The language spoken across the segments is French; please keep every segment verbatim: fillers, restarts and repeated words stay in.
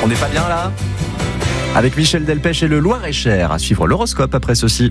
On n'est pas bien là ? Avec Michel Delpech et le Loir-et-Cher, à suivre l'horoscope après ceci.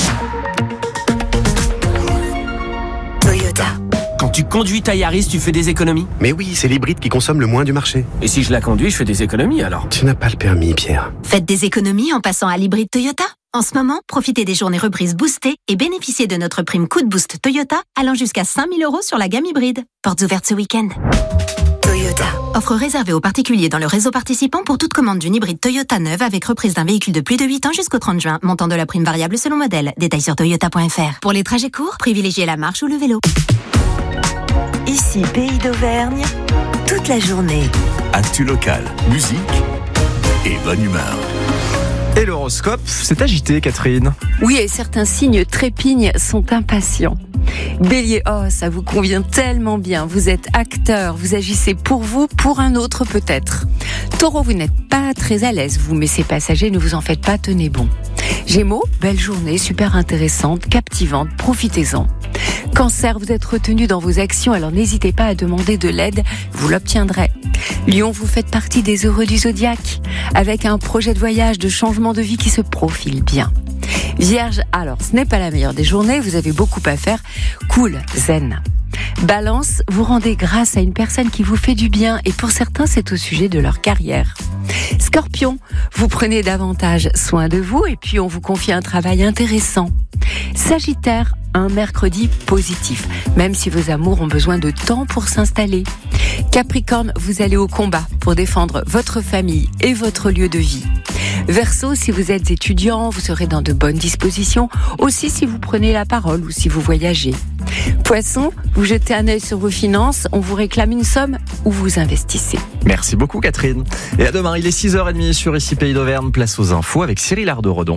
Toyota. Quand tu conduis ta Yaris, tu fais des économies ? Mais oui, c'est l'hybride qui consomme le moins du marché. Et si je la conduis, je fais des économies alors ? Tu n'as pas le permis, Pierre. Faites des économies en passant à l'hybride Toyota. En ce moment, profitez des journées reprises boostées et bénéficiez de notre prime Coup de Boost Toyota allant jusqu'à cinq mille euros sur la gamme hybride. Portes ouvertes ce week-end. Toyota. Offre réservée aux particuliers dans le réseau participant pour toute commande d'une hybride Toyota neuve avec reprise d'un véhicule de plus de huit ans jusqu'au trente juin. Montant de la prime variable selon modèle. Détails sur toyota point f r. Pour les trajets courts, privilégiez la marche ou le vélo. Ici, Pays d'Auvergne, toute la journée. Actu local, musique et bonne humeur. Et l'horoscope, c'est agité, Catherine. Oui, et certains signes trépignent sont impatients. Bélier, oh, ça vous convient tellement bien. Vous êtes acteur, vous agissez pour vous, pour un autre peut-être. Taureau, vous n'êtes pas très à l'aise, vous, mais ces passagers, ne vous en faites pas, tenez bon. Gémeaux, belle journée, super intéressante, captivante, profitez-en. Cancer, vous êtes retenu dans vos actions, alors n'hésitez pas à demander de l'aide, vous l'obtiendrez. Lion, vous faites partie des heureux du zodiaque, avec un projet de voyage, de changement de vie qui se profile bien. Vierge, alors ce n'est pas la meilleure des journées, vous avez beaucoup à faire, cool, zen. Balance, vous rendez grâce à une personne qui vous fait du bien et pour certains c'est au sujet de leur carrière. Scorpion, vous prenez davantage soin de vous et puis on vous confie un travail intéressant. Sagittaire, un mercredi positif, même si vos amours ont besoin de temps pour s'installer. Capricorne, vous allez au combat pour défendre votre famille et votre lieu de vie. Verseau, si vous êtes étudiant, vous serez dans de bonnes dispositions, aussi si vous prenez la parole ou si vous voyagez. Poisson, vous jetez un œil sur vos finances, on vous réclame une somme ou vous investissez. Merci beaucoup, Catherine. Et à demain, il est six heures trente sur Ici Pays d'Auvergne, place aux infos avec Cyril Ardo-Redon.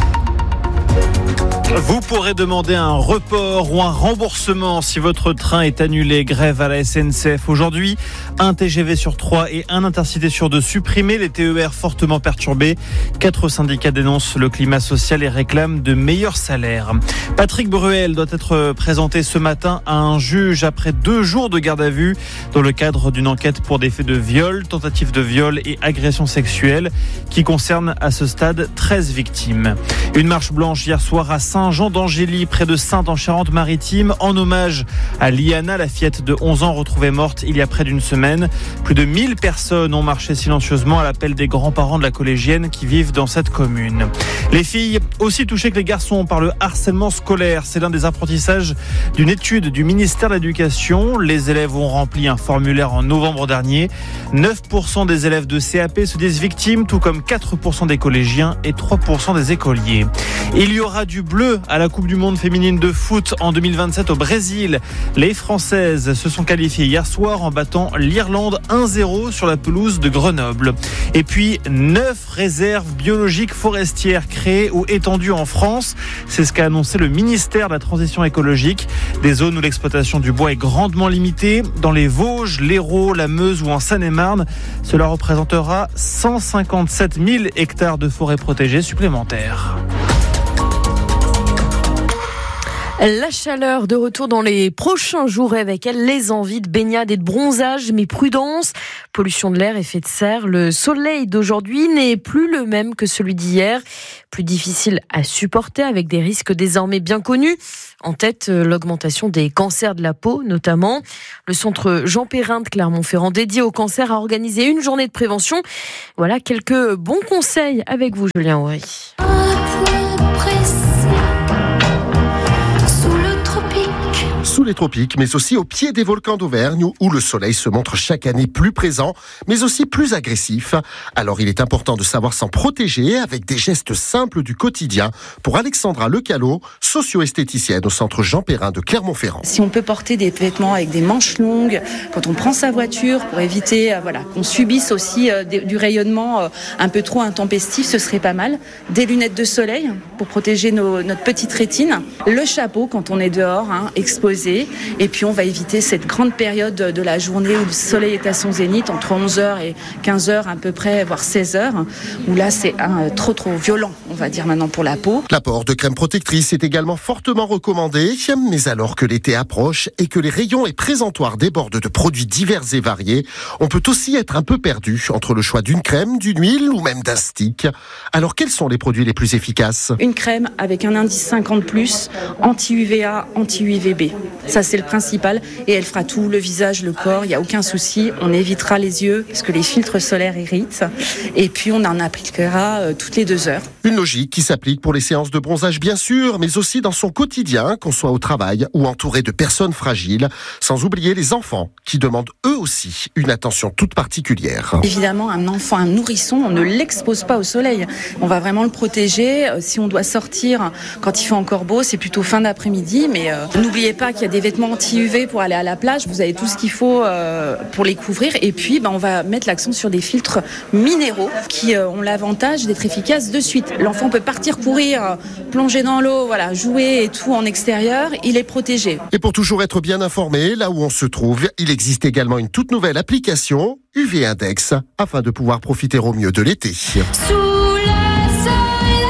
Vous pourrez demander un report ou un remboursement si votre train est annulé. Grève à la S N C F aujourd'hui. Un T G V sur trois et un Intercité sur deux supprimés. Les T E R fortement perturbés. Quatre syndicats dénoncent le climat social et réclament de meilleurs salaires. Patrick Bruel doit être présenté ce matin à un juge après deux jours de garde à vue dans le cadre d'une enquête pour des faits de viol, tentative de viol et agression sexuelle qui concerne à ce stade treize victimes. Une marche blanche hier soir à Saint-Jean d'Angély, près de Saintes en Charente-Maritime, en hommage à Liana, la fillette de onze ans retrouvée morte il y a près d'une semaine. Plus de mille personnes ont marché silencieusement à l'appel des grands-parents de la collégienne qui vivent dans cette commune. Les filles aussi touchées que les garçons par le harcèlement scolaire. C'est l'un des apprentissages d'une étude du ministère de l'Éducation. Les élèves ont rempli un formulaire en novembre dernier. neuf pour cent des élèves de C A P se disent victimes, tout comme quatre pour cent des collégiens et trois pour cent des écoliers. Il y aura du bleu à la Coupe du Monde féminine de foot en deux mille vingt-sept au Brésil. Les Françaises se sont qualifiées hier soir en battant l'Irlande un zéro sur la pelouse de Grenoble. Et puis, neuf réserves biologiques forestières créées ou étendues en France. C'est ce qu'a annoncé le ministère de la Transition écologique. Des zones où l'exploitation du bois est grandement limitée. Dans les Vosges, l'Hérault, la Meuse ou en Seine-et-Marne, cela représentera cent cinquante-sept mille hectares de forêts protégées supplémentaires. La chaleur de retour dans les prochains jours et avec elle les envies de baignade et de bronzage, mais prudence, pollution de l'air, effet de serre. Le soleil d'aujourd'hui n'est plus le même que celui d'hier, plus difficile à supporter avec des risques désormais bien connus. En tête, l'augmentation des cancers de la peau notamment. Le centre Jean Perrin de Clermont-Ferrand dédié au cancer a organisé une journée de prévention. Voilà quelques bons conseils avec vous, Julien Horry. Sous les tropiques, mais aussi au pied des volcans d'Auvergne où le soleil se montre chaque année plus présent, mais aussi plus agressif. Alors il est important de savoir s'en protéger avec des gestes simples du quotidien. Pour Alexandra Lecalot, socio-esthéticienne au centre Jean Perrin de Clermont-Ferrand. Si on peut porter des vêtements avec des manches longues quand on prend sa voiture pour éviter euh, voilà, qu'on subisse aussi euh, des, du rayonnement euh, un peu trop intempestif, ce serait pas mal. Des lunettes de soleil pour protéger nos, notre petite rétine. Le chapeau quand on est dehors, hein, exposé reposer. Et puis on va éviter cette grande période de la journée où le soleil est à son zénith, entre onze heures et quinze heures à peu près, voire seize heures, où là c'est un, trop trop violent, on va dire maintenant pour la peau. L'apport de crème protectrice est également fortement recommandé, mais alors que l'été approche et que les rayons et présentoirs débordent de produits divers et variés, on peut aussi être un peu perdu entre le choix d'une crème, d'une huile ou même d'un stick. Alors quels sont les produits les plus efficaces ? Une crème avec un indice cinquante plus, anti-U V A, anti-U V B. Ça c'est le principal et elle fera tout, le visage, le corps, il n'y a aucun souci. On évitera les yeux parce que les filtres solaires irritent et puis on en appliquera euh, toutes les deux heures. Une logique qui s'applique pour les séances de bronzage bien sûr, mais aussi dans son quotidien, qu'on soit au travail ou entouré de personnes fragiles, sans oublier les enfants qui demandent eux aussi une attention toute particulière. Évidemment, un enfant, un nourrisson, on ne l'expose pas au soleil. On va vraiment le protéger. Si on doit sortir quand il fait encore beau, c'est plutôt fin d'après-midi, mais euh, n'oubliez pas qu'il y a des vêtements anti-U V pour aller à la plage. Vous avez tout ce qu'il faut euh, pour les couvrir. Et puis, ben, on va mettre l'accent sur des filtres minéraux qui euh, ont l'avantage d'être efficaces de suite. L'enfant peut partir courir, plonger dans l'eau, voilà, jouer et tout en extérieur. Il est protégé. Et pour toujours être bien informé, là où on se trouve, il existe également une toute nouvelle application, U V Index, afin de pouvoir profiter au mieux de l'été. Sous le soleil,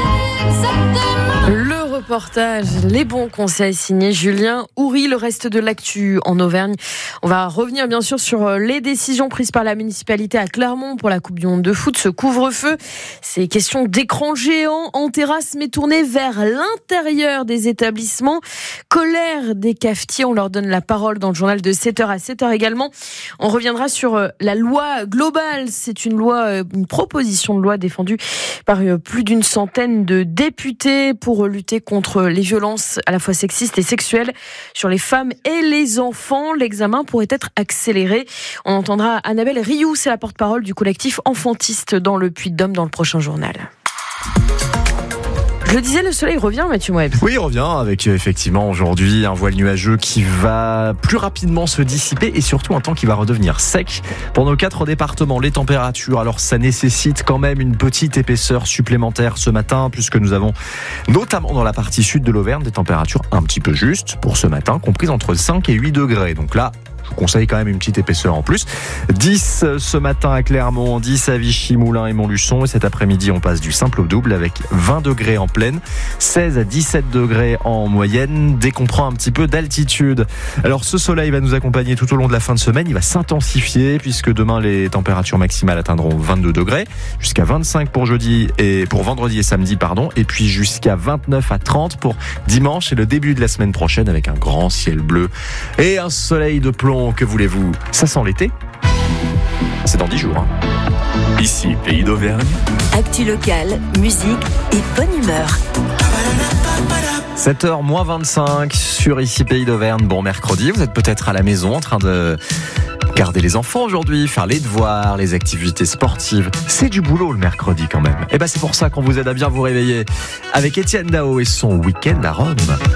le reportage, les bons conseils signés Julien Houry. Le reste de l'actu en Auvergne. On va revenir bien sûr sur les décisions prises par la municipalité à Clermont pour la Coupe du Monde de foot. Ce couvre-feu, c'est question d'écran géant en terrasse mais tourné vers l'intérieur des établissements. Colère des cafetiers, on leur donne la parole dans le journal de sept heures à sept heures également. On reviendra sur la loi globale. C'est une loi, une proposition de loi défendue par plus d'une centaine de députés pour lutter contre les violences à la fois sexistes et sexuelles sur les femmes et les enfants. L'examen pourrait être accéléré. On entendra Annabelle Rioux, c'est la porte-parole du collectif Enfantiste dans le Puy-de-Dôme dans le prochain journal. Je le disais, le soleil revient, Mathieu Moeb. Oui, il revient avec effectivement aujourd'hui un voile nuageux qui va plus rapidement se dissiper et surtout un temps qui va redevenir sec. Pour nos quatre départements, les températures, alors ça nécessite quand même une petite épaisseur supplémentaire ce matin puisque nous avons notamment dans la partie sud de l'Auvergne des températures un petit peu justes pour ce matin, comprises entre cinq et huit degrés. Donc là, je vous conseille quand même une petite épaisseur en plus. dix ce matin à Clermont, dix à Vichy, Moulins et Montluçon. Et cet après-midi, on passe du simple au double avec vingt degrés en pleine, seize à dix-sept degrés en moyenne, dès qu'on prend un petit peu d'altitude. Alors ce soleil va nous accompagner tout au long de la fin de semaine. Il va s'intensifier puisque demain, les températures maximales atteindront vingt-deux degrés, jusqu'à vingt-cinq pour jeudi et pour vendredi et samedi, pardon. Et puis jusqu'à vingt-neuf à trente pour dimanche et le début de la semaine prochaine avec un grand ciel bleu et un soleil de plomb. Que voulez-vous ? Ça sent l'été ? C'est dans dix jours. Hein. Ici, Pays d'Auvergne. Actu locale, musique et bonne humeur. sept heures moins vingt-cinq sur Ici Pays d'Auvergne. Bon mercredi, vous êtes peut-être à la maison en train de garder les enfants aujourd'hui, faire les devoirs, les activités sportives. C'est du boulot le mercredi quand même. Et ben c'est pour ça qu'on vous aide à bien vous réveiller avec Étienne Dao et son week-end à Rome.